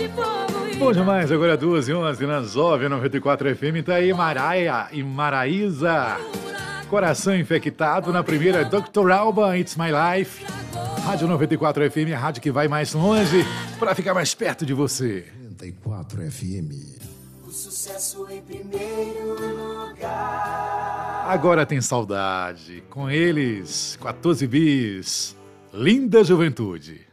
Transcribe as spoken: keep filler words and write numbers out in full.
Bom demais, agora duas e onze na Jovem noventa e quatro F M, tá aí Maraia e Maraísa. Coração Infectado, na primeira doutor Alban, It's My Life. Rádio noventa e quatro F M, a rádio que vai mais longe para ficar mais perto de você. noventa e quatro F M. O sucesso em primeiro lugar. Agora tem saudade. Com eles, quatorze bis. Linda Juventude.